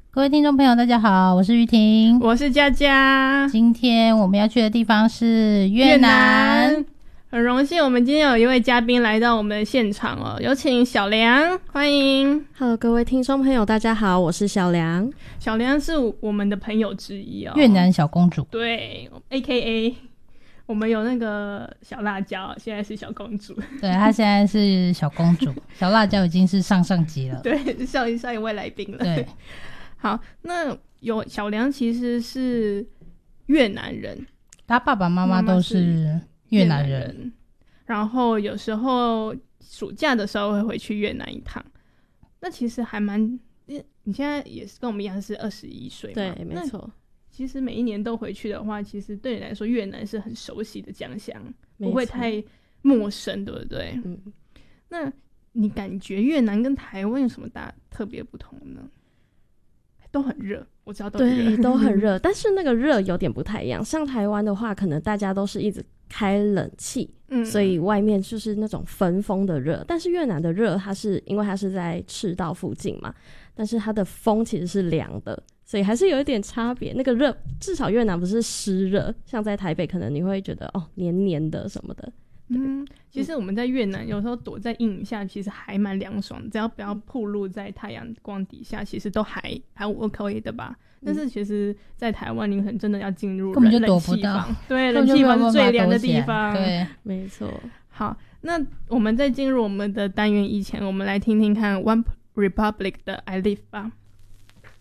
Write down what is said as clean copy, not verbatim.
各位听众朋友大家好，我是玉婷， 我是佳佳。 今天我们要去的地方是越南。 很荣幸我们今天有一位嘉宾来到我们的现场哦，有请小梁，欢迎。 Hello， 各位听众朋友大家好，我是小梁。 小梁是我们的朋友之一哦， 越南小公主。 对 AKA 我们有那个小辣椒，现在是小公主。 对，她现在是小公主小辣椒已经是上级了。 对，上一位来宾了。 对， 好，那有小梁其实是越南人， 她爸爸妈妈都是越南人， 然后有时候暑假的时候会回去越南一趟。那其实还蛮，你现在也是跟我们一样是21岁嘛？ 对，没错。 其实每一年都回去的话，其实对你来说越南是很熟悉的家乡，不会太陌生，对不对？嗯。那你感觉越南跟台湾有什么特别不同呢？都很热，我知道都很热， 对，都很热，但是那个热有点不太一样。像台湾的话，可能大家都是一直开冷气，所以外面就是那种焚风的热。但是越南的热，因为它是在赤道附近嘛，但是它的风其实是凉的，所以还是有一点差别。那个热，至少越南不是湿热，像在台北可能你会觉得黏黏的什么的。 其实我们在越南有时候躲在阴影下，其实还蛮凉爽的，只要不要暴露在太阳光底下，其实都还可以的吧。但是其实在台湾你可能真的要进入根本就躲不到， 对，冷气房是最凉的地方， 对， 没错。 好，那我们在进入我们的单元以前，我们来听听看 One Republic 的 I Live 吧。